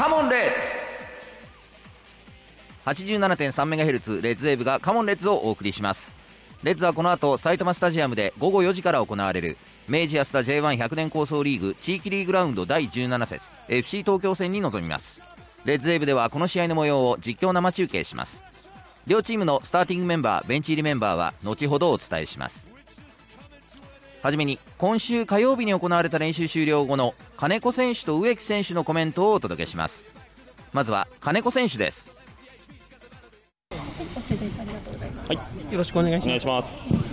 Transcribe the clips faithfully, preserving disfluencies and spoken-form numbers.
カモンレッツ はちじゅうななてんさんメガヘルツ レッズウェーブがカモンレッツをお送りします。レッズはこの後埼玉スタジアムでごごよじから行われる明治安田 ジェイワンひゃく 年構想リーグ地域リーグラウンドだいじゅうなな節 エフシー 東京戦に臨みます。レッズウェーブではこの試合の模様を実況生中継します。両チームのスターティングメンバー、ベンチ入りメンバーは後ほどお伝えします。はじめに今週火曜日に行われた練習終了後の金子選手と植木選手のコメントをお届けします。まずは金子選手です。 はい、よろしくお願いします。お願いします。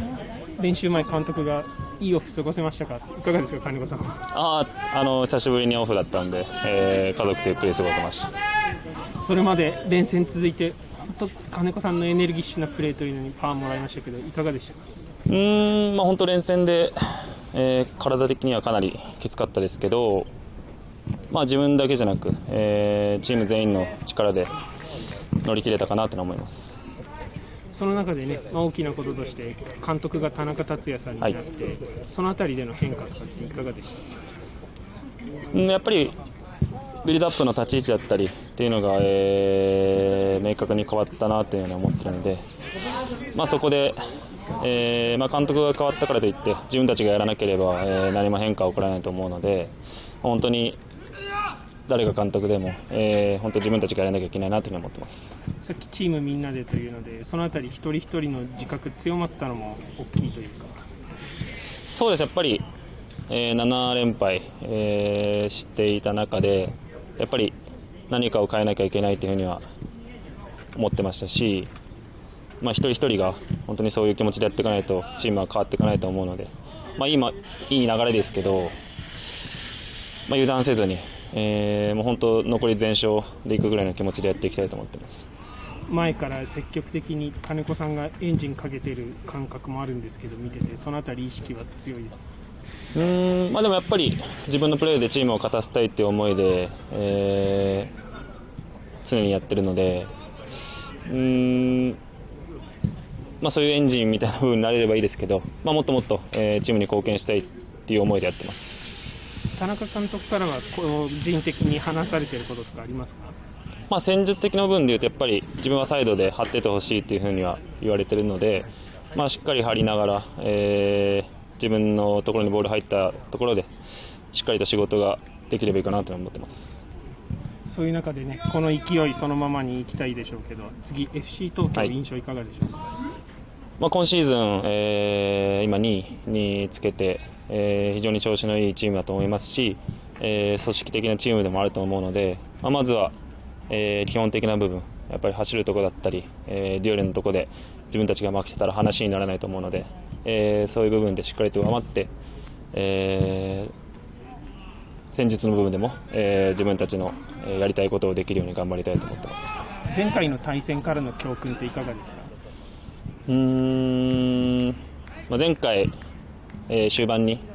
練習前、監督がいいオフ過ごせましたか？いかがですか、金子さん。 ああの久しぶりにオフだったんで、えー、家族とゆっくり過ごせました。 それまで連戦続いて本当金子さんのエネルギッシュなプレーというのにパワーもらいましたけど、いかがでしたか？ うーん、まあ、本当連戦で、えー、体的にはかなりきつかったですけど、まあ、自分だけじゃなく、えー、チーム全員の力で乗り切れたかなと思います。 その中でね、まあ、大きなこととして監督が田中達也さんになって、はい、そのあたりでの変化とかっていかがでしたか？ うん、やっぱりビルドアップの立ち位置だったりっていうのが、えー、明確に変わったなというのは思っているので、まあ、そこでえーまあ、監督が変わったからといって自分たちがやらなければ、えー、何も変化は起こらないと思うので、本当に誰が監督でも、えー、本当自分たちがやらなきゃいけないなというふうに思ってます。 さっきチームみんなでというので、そのあたり一人一人の自覚強まったのも大きいというか。 そうです、やっぱり、えー、なな連敗、えー、していた中でやっぱり何かを変えなきゃいけないというふうには思ってましたし、まあ、一人一人が本当にそういう気持ちでやっていかないとチームは変わっていかないと思うので、まあ、今いい流れですけど、まあ、油断せずに、えー、もう本当残り全勝でいくぐらいの気持ちでやっていきたいと思っています。 前から積極的に金子さんがエンジンかけてる感覚もあるんですけど、見ててそのあたり意識は強いです。 うーん、まあ、でもやっぱり自分のプレーでチームを勝たせたいという思いで、えー、常にやってるので、うーんまあ、そういうエンジンみたいな風になれればいいですけど、まあ、もっともっと、えー、チームに貢献したいっていう思いでやってます。 田中監督からは個人的に話されていることとかありますか？ まあ、戦術的な部分でいうとやっぱり自分はサイドで張っててほしいというふうには言われているので、まあ、しっかり張りながら、えー、自分のところにボール入ったところでしっかりと仕事ができればいいかなと思ってます。 そういう中でね、この勢いそのままにいきたいでしょうけど、次 エフシー 東京印象いかがでしょうか？はい、 まあ、今シーズン、えー、今にいにつけて、えー、非常に調子のいいチームだと思いますし、えー、組織的なチームでもあると思うので、まあ、まずは、えー、基本的な部分、やっぱり走るところだったり、えー、デュエルのところで自分たちが負けてたら話にならないと思うので、えー、そういう部分でしっかりと上回って、えー、戦術の部分でも、えー、自分たちのやりたいことをできるように頑張りたいと思ってます。 前回の対戦からの教訓っていかがですか？ うーん、まあ、前回、えー、終盤に